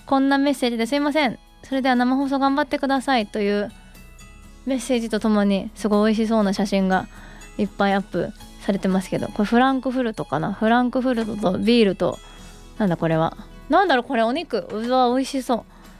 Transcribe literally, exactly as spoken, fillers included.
こんなメッセージですいません、それでは生放送頑張ってくださいというメッセージとともにすごい美味しそうな写真がいっぱいアップされてますけど、これフランクフルトかな、フランクフルトとビールと、なんだこれは、なんだろうこれ、お肉、うわ美味しそう。